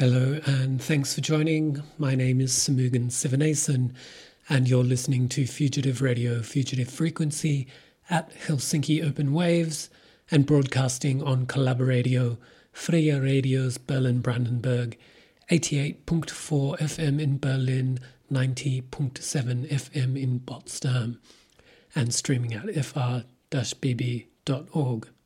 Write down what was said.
Hello and thanks for joining. My name is Samugan Sivanason and you're listening to Fugitive Radio, Fugitive Frequency at Helsinki Open Waves and broadcasting on Collaboradio, Freya Radio's Berlin-Brandenburg, 88.4 FM in Berlin, 90.7 FM in Potsdam, and streaming at fr-bb.org.